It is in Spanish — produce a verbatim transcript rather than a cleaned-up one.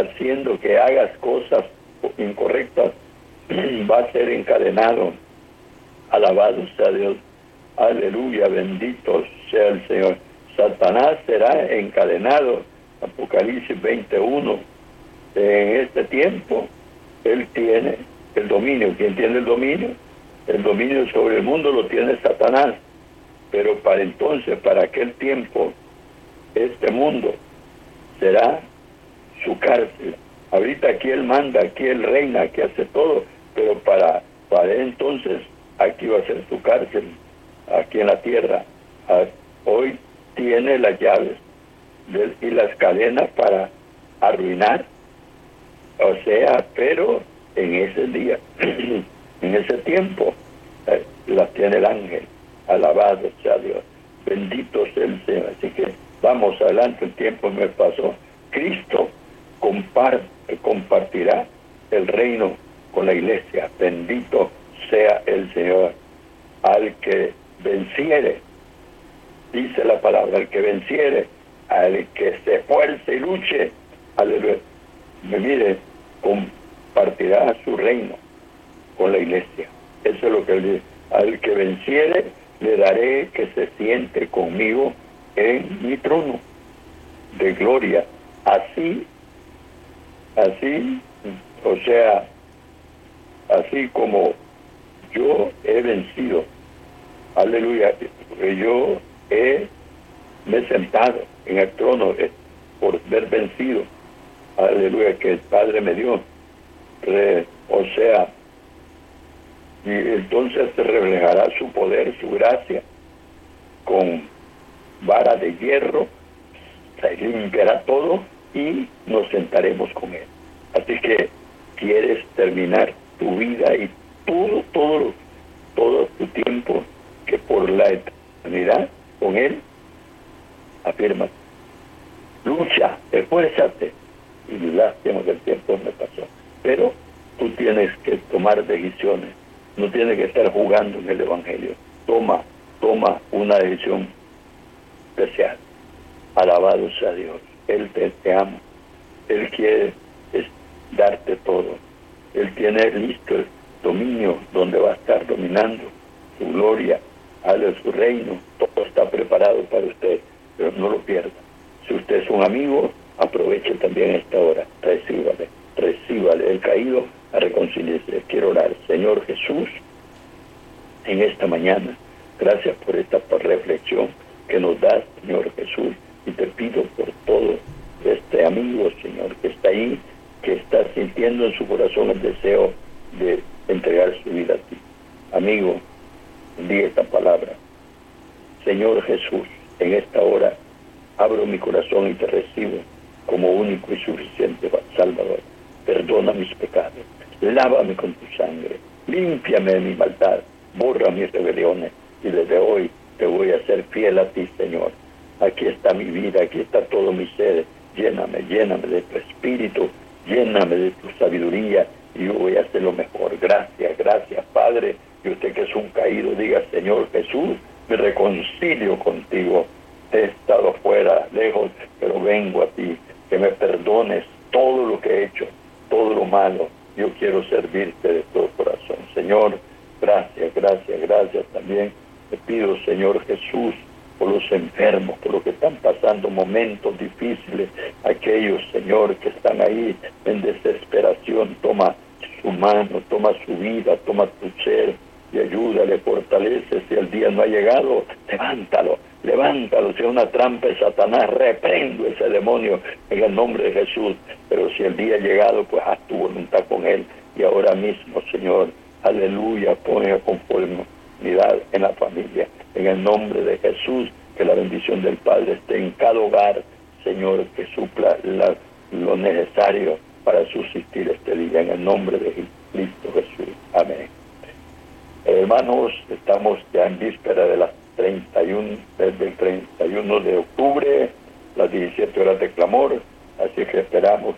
haciendo que hagas cosas incorrectas, va a ser encadenado. Alabado sea Dios. Aleluya, bendito sea el Señor. Satanás será encadenado. Apocalipsis veintiuno. En este tiempo, él tiene el dominio. ¿Quién tiene el dominio? El dominio sobre el mundo lo tiene Satanás. Pero para entonces, para aquel tiempo, este mundo será su cárcel. Ahorita aquí él manda, aquí él reina, aquí hace todo, pero para, para entonces aquí va a ser su cárcel, aquí en la tierra. Hoy tiene las llaves de, y las cadenas para arruinar, o sea, pero en ese día, en ese tiempo, eh, las tiene el ángel. Alabado sea Dios, bendito sea el Señor. Así que vamos adelante, el tiempo me pasó. Cristo comparte, compartirá el reino con la iglesia. Bendito sea el Señor. Al que venciere, dice la palabra, al que venciere, al que se esfuerce y luche, aleluya, mire, compartirá su reino con la iglesia. Eso es lo que él dice. Al que venciere, le daré que se siente conmigo en mi trono de gloria. Así, así, o sea, así como yo he vencido, aleluya, yo he, me he sentado en el trono eh, por haber vencido, aleluya, que el Padre me dio, Re, o sea, y entonces se reflejará su poder, su gracia, con vara de hierro, se limpiará todo y nos sentaremos con él. Así que quieres terminar tu vida y todo, todo, todo tu tiempo, que por la eternidad con él, afirma, lucha, esfuérzate, y lástima que el tiempo me pasó, pero tú tienes que tomar decisiones. No tiene que estar jugando en el Evangelio. Toma, toma una decisión especial. Alabado sea Dios. Él te, te ama. Él quiere es, darte todo. Él tiene listo el dominio donde va a estar dominando su gloria, ale su reino. Todo está preparado para usted, pero no lo pierda. Si usted es un amigo, aproveche también esta hora. Recíbale, recíbale. El caído a reconciliarse. Quiero orar. Señor Jesús, en esta mañana, gracias por esta reflexión que nos das, Señor Jesús, y te pido por todo este amigo, Señor, que está ahí, que está sintiendo en su corazón el deseo de entregar su vida a ti. Amigo, di esta palabra. Señor Jesús, en esta hora abro mi corazón y te recibo como único y suficiente Salvador. Perdona mis pecados, lávame con tu sangre, límpiame de mi maldad, borra mis rebeliones, y desde hoy te voy a ser fiel a ti, Señor. Aquí está mi vida, aquí está todo mi ser. Lléname, lléname de tu espíritu, lléname de tu sabiduría, y yo voy a hacer lo mejor. Gracias, gracias, Padre. Y usted que es un caído, diga, Señor Jesús, me reconcilio contigo. He estado fuera, lejos, pero vengo a ti, que me perdones todo lo que he hecho, todo lo malo. Yo quiero servirte de todo corazón. Señor, gracias, gracias, gracias también. Te pido, Señor Jesús, por los enfermos, por los que están pasando momentos difíciles, aquellos, Señor, que están ahí en desesperación. Toma su mano, toma su vida, toma tu ser y ayúdale, fortalece. Si el día no ha llegado, levántalo, levántalo. Si es una trampa de Satanás, reprendo ese demonio en el nombre de Jesús. Pero si el día ha llegado, pues haz tu voluntad con él. Y ahora mismo, Señor, aleluya, pone conformidad en la familia. En el nombre de Jesús, que la bendición del Padre esté en cada hogar, Señor, que supla la, lo necesario para subsistir este día. En el nombre de Cristo Jesús. Amén. Hermanos, estamos ya en víspera de las treinta y uno, desde el treinta y uno de octubre, las diecisiete horas de clamor, así que esperamos